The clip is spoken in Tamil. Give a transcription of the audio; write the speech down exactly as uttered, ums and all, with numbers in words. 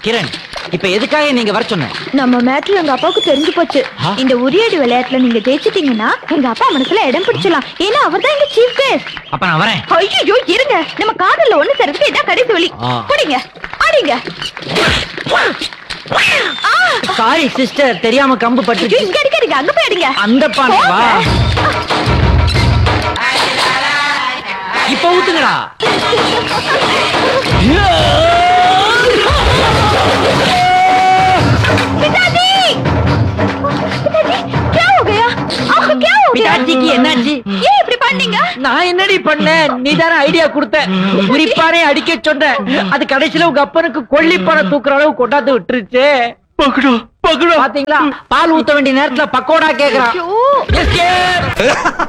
கிரண், இப்ப எதுக்காக நீங்க வர சொன்ன? நம்ம மேட்ல எங்க அப்பாவுக்கு தெரிஞ்சு போச்சு. இந்த உரியடி விளையாட்டுல நீங்க ஜெயிச்சிட்டீங்கன்னா எங்க அப்பா மனசுல இடம் பிடிச்சலாம். ஏன்னா அவர்தான் எங்க சீஃப் கெஸ்ட். அப்ப நான் வரேன். ஐயோ இருங்க, நம்ம காதல்ல ஒண்ணு சேர்றதுக்கு இதான் கடைசி வழி. குடிங்க, ஆடிங்க. சாரி சிஸ்டர், தெரியாம கம்பு பட்டு. இங்க அடிக்காதீங்க, அங்க போய் அடிங்க. அந்த பானை வா. இப்ப ஊத்துங்கடா. पिताजी! पिताजी, क्या हो गया? आपको क्या हो गया? பிதாஜிக்கு என்னாச்சு? ஏன் இப்படி பண்ணீங்க? நான் என்னடி பண்ணேன்? நீ தானே ஐடியா கொடுத்த. குறிப்பானே அடிக்க சொன்ன. அது கடைசியில உங்க அப்பனுக்கு கொல்லிப்பானை தூக்குற அளவு கொண்டாந்து விட்டுருச்சு. பக்கடா பக்கடா பாத்தீங்களா? பால் ஊத்த வேண்டிய நேரத்துல பக்கோடா கேக்குறான்.